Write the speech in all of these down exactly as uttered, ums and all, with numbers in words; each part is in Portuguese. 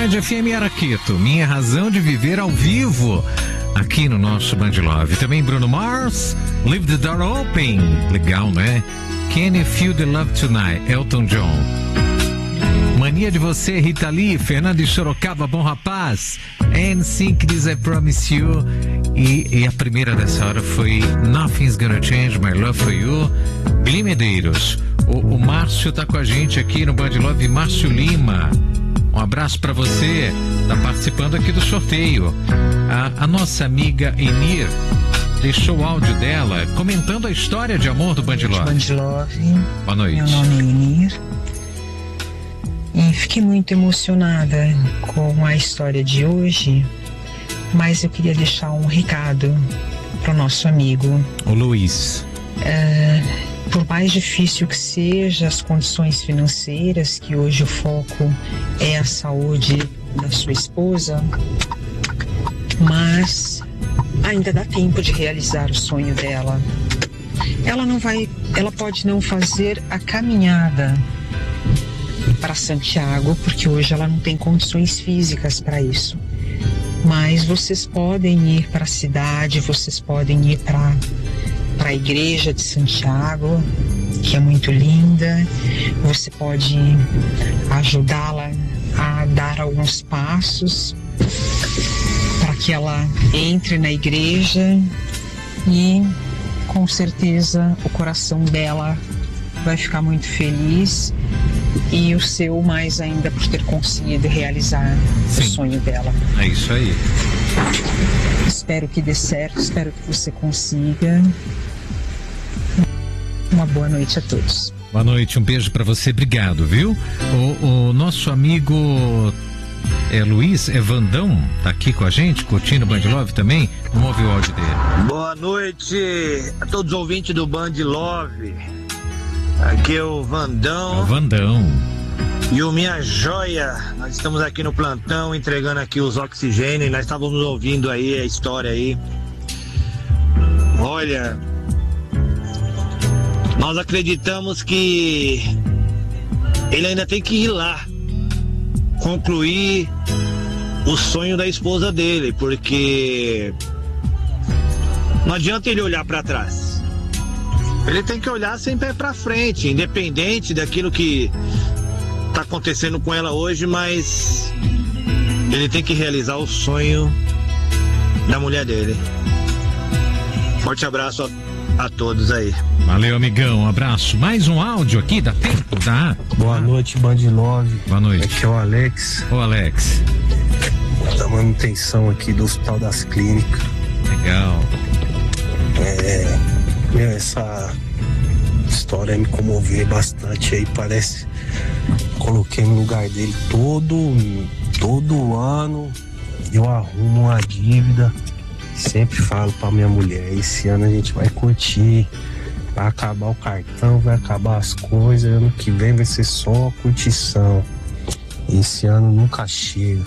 Band F M Araqueto, minha razão de viver ao vivo, aqui no nosso Band Love. Também Bruno Mars, Leave the Door Open, legal, né? Can You Feel the Love Tonight, Elton John. Mania de Você, Rita Lee, Fernando de Sorocaba, Bom Rapaz, N Sync diz I Promise You, e, e a primeira dessa hora foi Nothing's Gonna Change My Love For You, Gli Medeiros. O, o Márcio tá com a gente aqui no Band Love, Márcio Lima, um abraço pra você, tá participando aqui do sorteio. A, a nossa amiga Enir deixou o áudio dela comentando a história de amor do Band Love. Band Love. Boa noite. Meu nome é Enir. E fiquei muito emocionada com a história de hoje, mas eu queria deixar um recado para o nosso amigo. O Luiz. É, por mais difícil que seja as condições financeiras, que hoje o foco é a saúde da sua esposa, mas ainda dá tempo de realizar o sonho dela. Ela não vai, ela pode não fazer a caminhada para Santiago, porque hoje ela não tem condições físicas para isso. Mas vocês podem ir para a cidade, vocês podem ir para para a igreja de Santiago, que é muito linda. Você pode ajudá-la a dar alguns passos para que ela entre na igreja e com certeza o coração dela vai ficar muito feliz, e o seu mais ainda por ter conseguido realizar Sim. o sonho dela. É isso aí. Espero que dê certo, espero que você consiga. Uma boa noite a todos. Boa noite, um beijo pra você, obrigado, viu? O, o nosso amigo é Luiz, é Vandão, tá aqui com a gente, curtindo o Band Love também. Vamos ouvir o áudio dele. Boa noite a todos os ouvintes do Band Love. Aqui é o Vandão. É o Vandão. E o Minha Joia. Nós estamos aqui no plantão entregando aqui os oxigênios. E nós estávamos ouvindo aí a história aí. Olha, nós acreditamos que ele ainda tem que ir lá concluir o sonho da esposa dele, porque não adianta ele olhar para trás. Ele tem que olhar sempre pra frente, independente daquilo que tá acontecendo com ela hoje, mas ele tem que realizar o sonho da mulher dele. Forte abraço a, a todos aí. Valeu, amigão, um abraço. Mais um áudio aqui, dá tempo? Dá? Boa noite, Band Love. Boa noite. Aqui é o Alex. Ô, Alex. Da manutenção aqui do Hospital das Clínicas. Legal. É... Meu, essa história me comoveu bastante aí, parece. Coloquei no lugar dele todo, todo ano. Eu arrumo uma dívida. Sempre falo pra minha mulher: esse ano a gente vai curtir. Vai acabar o cartão, vai acabar as coisas. Ano que vem vai ser só curtição. Esse ano nunca chega.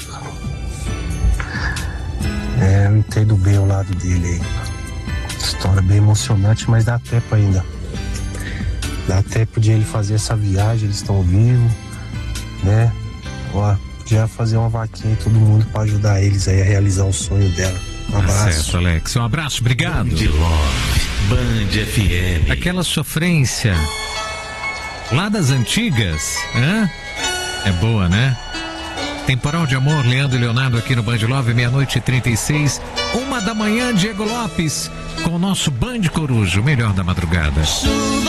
É, eu entendo bem o lado dele aí. História bem emocionante, mas dá tempo ainda. Dá tempo de ele fazer essa viagem, eles estão vivos, né? Ó, já fazer uma vaquinha e todo mundo pra ajudar eles aí a realizar o sonho dela. Um abraço. Tá certo, Alex. Um abraço, obrigado. Band Love, Band F M. Aquela sofrência lá das antigas, hã? É boa, né? Temporal de Amor, Leandro e Leonardo aqui no Band Love, meia-noite e trinta e seis, uma da manhã, Diego Lopes, com o nosso Band Coruja, o melhor da madrugada.